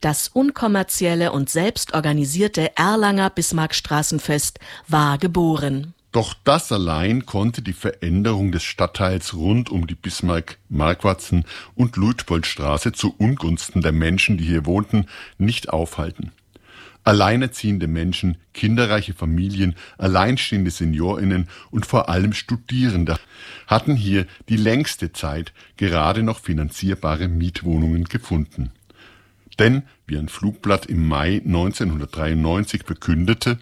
Das unkommerzielle und selbstorganisierte Erlanger Bismarckstraßenfest war geboren. Doch das allein konnte die Veränderung des Stadtteils rund um die Bismarck-Marquardsen- und Luitpoldstraße zu Ungunsten der Menschen, die hier wohnten, nicht aufhalten. Alleinerziehende Menschen, kinderreiche Familien, alleinstehende SeniorInnen und vor allem Studierende hatten hier die längste Zeit gerade noch finanzierbare Mietwohnungen gefunden. Denn, wie ein Flugblatt im Mai 1993 verkündete,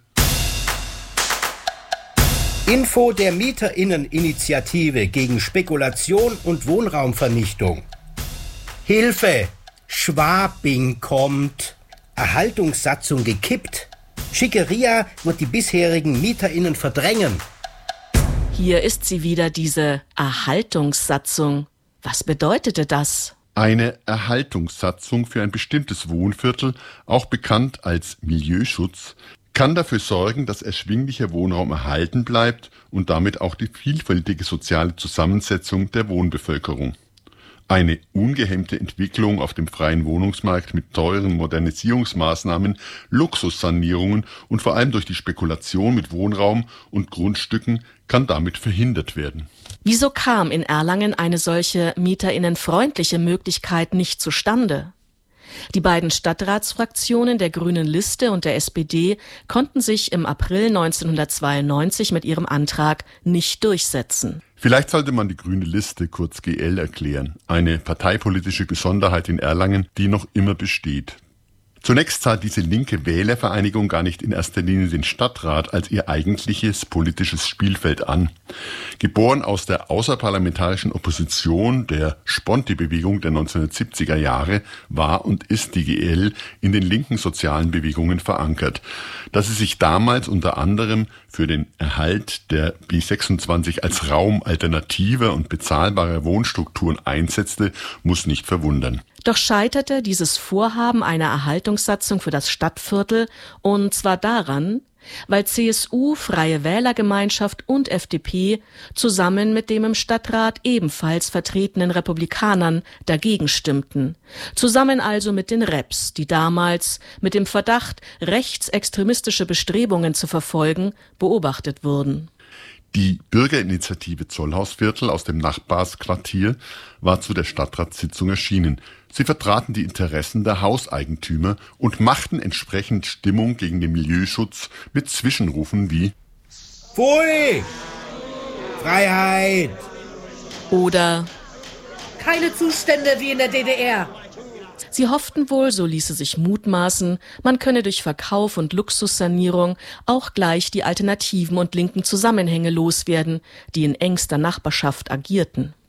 Info der MieterInnen-Initiative gegen Spekulation und Wohnraumvernichtung. Hilfe! Schwabing kommt. Erhaltungssatzung gekippt. Schickeria wird die bisherigen MieterInnen verdrängen. Hier ist sie wieder, diese Erhaltungssatzung. Was bedeutete das? Eine Erhaltungssatzung für ein bestimmtes Wohnviertel, auch bekannt als Milieuschutz, kann dafür sorgen, dass erschwinglicher Wohnraum erhalten bleibt und damit auch die vielfältige soziale Zusammensetzung der Wohnbevölkerung. Eine ungehemmte Entwicklung auf dem freien Wohnungsmarkt mit teuren Modernisierungsmaßnahmen, Luxussanierungen und vor allem durch die Spekulation mit Wohnraum und Grundstücken kann damit verhindert werden. Wieso kam in Erlangen eine solche mieterinnenfreundliche Möglichkeit nicht zustande? Die beiden Stadtratsfraktionen der Grünen Liste und der SPD konnten sich im April 1992 mit ihrem Antrag nicht durchsetzen. Vielleicht sollte man die Grüne Liste, kurz GL, erklären. Eine parteipolitische Besonderheit in Erlangen, die noch immer besteht. Zunächst sah diese linke Wählervereinigung gar nicht in erster Linie den Stadtrat als ihr eigentliches politisches Spielfeld an. Geboren aus der außerparlamentarischen Opposition der Sponti-Bewegung der 1970er Jahre war und ist die GL in den linken sozialen Bewegungen verankert. Dass sie sich damals unter anderem für den Erhalt der B26 als Raum alternativer und bezahlbarer Wohnstrukturen einsetzte, muss nicht verwundern. Doch scheiterte dieses Vorhaben einer Erhaltungssatzung für das Stadtviertel, und zwar daran, weil CSU, Freie Wählergemeinschaft und FDP zusammen mit dem im Stadtrat ebenfalls vertretenen Republikanern dagegen stimmten. Zusammen also mit den Reps, die damals mit dem Verdacht, rechtsextremistische Bestrebungen zu verfolgen, beobachtet wurden. Die Bürgerinitiative Zollhausviertel aus dem Nachbarsquartier war zu der Stadtratssitzung erschienen. Sie vertraten die Interessen der Hauseigentümer und machten entsprechend Stimmung gegen den Milieuschutz mit Zwischenrufen wie Pfui! Freiheit! Oder keine Zustände wie in der DDR. Sie hofften wohl, so ließe sich mutmaßen, man könne durch Verkauf und Luxussanierung auch gleich die alternativen und linken Zusammenhänge loswerden, die in engster Nachbarschaft agierten.